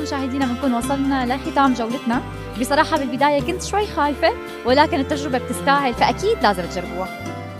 مشاهدينا بنكون وصلنا لختام جولتنا. بصراحة بالبداية كنت شوي خايفة، ولكن التجربة بتستاهل، فأكيد لازم تجربوها.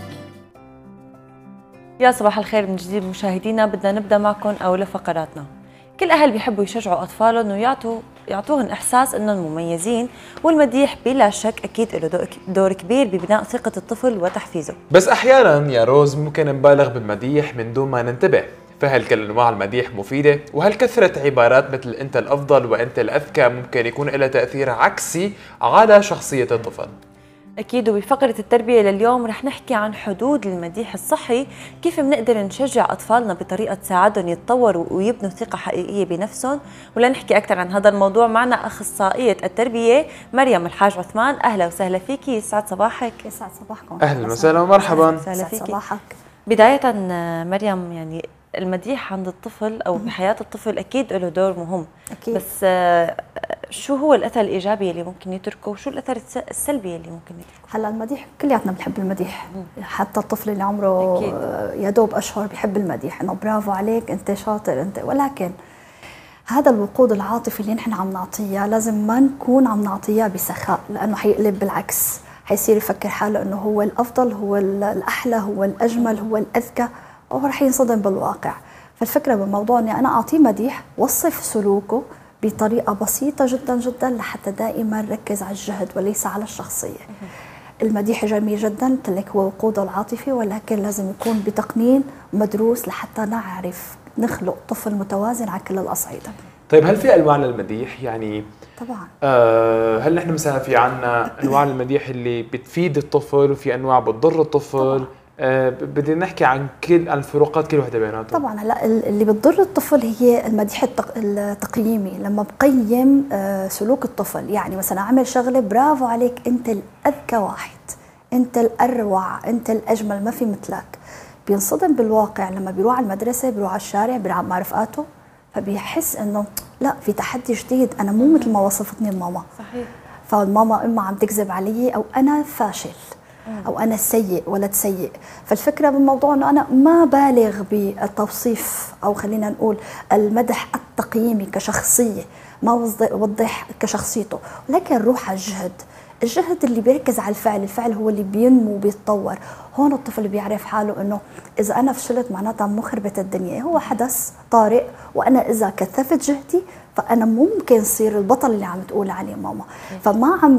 يا صباح الخير من جديد مشاهدينا. بدنا نبدأ معكم أول فقراتنا. كل أهل بيحبوا يشجعوا أطفالهم ويعطوهم إحساس إنهم مميزين، والمديح بلا شك أكيد له دور كبير ببناء ثقة الطفل وتحفيزه. بس أحيانا يا روز ممكن نبالغ بالمديح من دون ما ننتبه، فهل كل أنواع المديح مفيدة؟ وهل كثرة عبارات مثل أنت الأفضل وأنت الأذكى ممكن يكون لها تأثير عكسي على شخصية الطفل؟ أكيد. وبفقرة التربية لليوم رح نحكي عن حدود المديح الصحي، كيف بنقدر نشجع أطفالنا بطريقة تساعدهم يتطوروا ويبنوا ثقة حقيقية بنفسهم. ولنحكي أكثر عن هذا الموضوع معنا أخصائية التربية مريم الحاج عثمان. أهلا وسهلا فيكي، يسعد صباحك. يسعد صباحكم. أهلا وسهلا ومرحبا. وسهلا فيكي. صباحك. بداية مريم، يعني المديح عند الطفل أو بحياة الطفل أكيد له دور مهم. أكيد. بس شو هو الأثر الإيجابي اللي ممكن يتركه وشو الأثر السلبي اللي ممكن يتركه؟ هلا المديح كلياتنا بنحب المديح، حتى الطفل اللي عمره أكيد. يا دوب أشهر بيحب المديح، إنه برافو عليك أنت شاطر أنت. ولكن هذا الوقود العاطفي اللي نحن عم نعطيه لازم ما نكون عم نعطيه بسخاء، لأنه حيقلب بالعكس، حيصير يفكر حاله إنه هو الأفضل، هو الأحلى، هو الأجمل، هو الأذكى، وهو رح ينصدم بالواقع. فالفكرة بالموضوع إني أنا أعطيه مديح، وصف سلوكه بطريقة بسيطة جدا جدا لحتى دائما ركز على الجهد وليس على الشخصية. المديح جميل جدا، قلت لك هو وقوده العاطفي، ولكن لازم يكون بتقنين مدروس لحتى نعرف نخلق طفل متوازن على كل الأصعدة. طيب هل في أنواع للمديح؟ يعني طبعا. هل نحن مثلا في عنا أنواع المديح اللي بتفيد الطفل وفي أنواع بتضر الطفل؟ بدنا نحكي عن الفروقات كل وحده بيناتهم. طبعا. هلا اللي بتضر الطفل هي المديح التقييمي، لما بقيم سلوك الطفل، يعني مثلا عمل شغله برافو عليك انت الاذكى واحد، انت الاروع، انت الاجمل، ما في مثلك. بينصدم بالواقع لما بيروح على المدرسه، بيروح على الشارع، بيلعب مع رفقاته، فبيحس انه لا، في تحدي جديد، انا مو مثل ما وصفتني الماما. صحيح. فالماما اما عم تكذب علي او انا فاشل أو أنا سيء ولد سيء. فالفكرة بالموضوع أنه أنا ما بالغ بالتوصيف، أو خلينا نقول المدح التقييمي كشخصية، ما وضح كشخصيته، ولكن روح على الجهد اللي بيركز على الفعل هو اللي بينمو وبيتطور. هون الطفل بيعرف حاله أنه إذا أنا فشلت معناتها مخربة الدنيا، هو حدث طارئ، وأنا إذا كثفت جهدي فأنا ممكن صير البطل اللي عم تقول عليه ماما. فما عم